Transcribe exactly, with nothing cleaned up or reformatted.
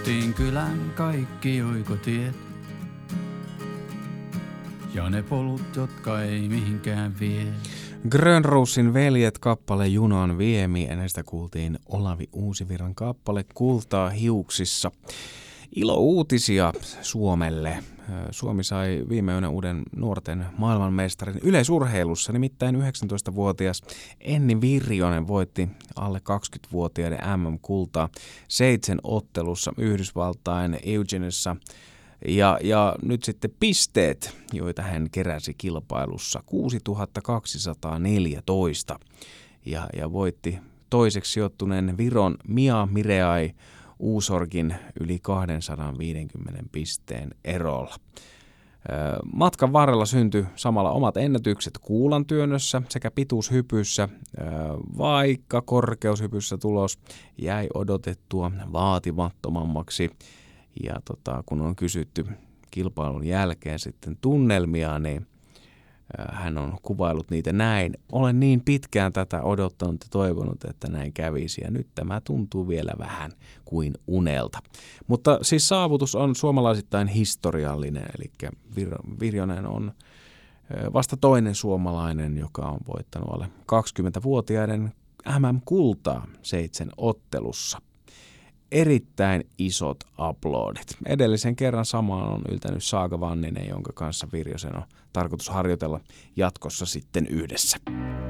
Kuljettiin kylän kaikki oikotiet ja ne polut, jotka ei mihinkään vie. Grönrosin veljet kappale Junan viemi, ennen sitä kuultiin Olavi Uusivirran kappale Kultaa hiuksissa. Ilo uutisia Suomelle. Suomi sai viime yönä uuden nuorten maailmanmestarin yleisurheilussa, nimittäin yhdeksäntoistavuotias Enni Virjonen voitti alle kaksikymmentävuotiaiden M M-kultaa seitsemän ottelussa Yhdysvaltain Eugeneissa. Ja, ja nyt sitten pisteet, joita hän keräsi kilpailussa, kuusituhatta kaksisataaneljätoista ja, ja voitti toiseksi sijoittuneen Viron Mia Mireai Uusorgin yli kaksisataaviisikymmentä pisteen erolla. Matkan varrella syntyi samalla omat ennätykset kuulantyönnössä sekä pituushypyssä, vaikka korkeushypyssä tulos jäi odotettua vaatimattomammaksi. Ja tota, kun on kysytty kilpailun jälkeen sitten tunnelmia, niin hän on kuvaillut niitä näin. Olen niin pitkään tätä odottanut ja toivonut, että näin kävisi, ja nyt tämä tuntuu vielä vähän kuin unelta. Mutta siis saavutus on suomalaisittain historiallinen, eli Vir- Virjonen on vasta toinen suomalainen, joka on voittanut alle kaksikymmentävuotiaiden M M-kultaa seitsemän ottelussa. Erittäin isot aplodit. Edellisen kerran samaan on yltänyt Saaga Vanninen, jonka kanssa Virjosen on tarkoitus harjoitella jatkossa sitten yhdessä.